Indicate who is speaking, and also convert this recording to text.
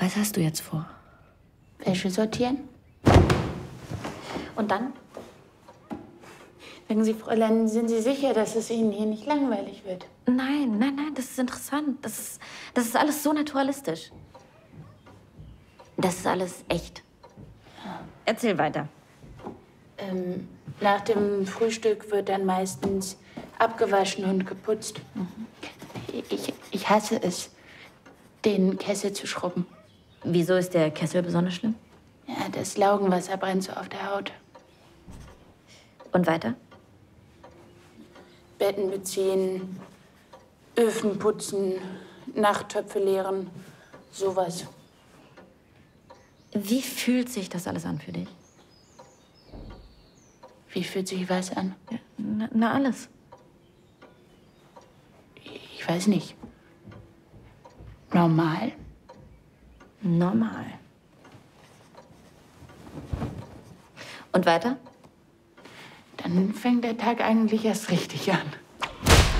Speaker 1: Was hast du jetzt vor?
Speaker 2: Wäsche sortieren.
Speaker 1: Und dann?
Speaker 2: Sagen Sie, Fräulein, sind Sie sicher, dass es Ihnen hier nicht langweilig wird?
Speaker 1: Nein, nein, nein, das ist interessant. Das ist alles so naturalistisch. Das ist alles echt. Erzähl weiter.
Speaker 2: Nach dem Frühstück wird dann meistens abgewaschen und geputzt. Ich hasse es, den Kessel zu schrubben.
Speaker 1: Wieso ist der Kessel besonders schlimm?
Speaker 2: Ja, das Laugenwasser brennt so auf der Haut.
Speaker 1: Und weiter?
Speaker 2: Betten beziehen, Öfen putzen, Nachttöpfe leeren, sowas.
Speaker 1: Wie fühlt sich das alles an für dich?
Speaker 2: Wie fühlt sich was an?
Speaker 1: Ja, na, alles.
Speaker 2: Ich weiß nicht. Normal?
Speaker 1: Normal. Und weiter?
Speaker 2: Dann fängt der Tag eigentlich erst richtig an.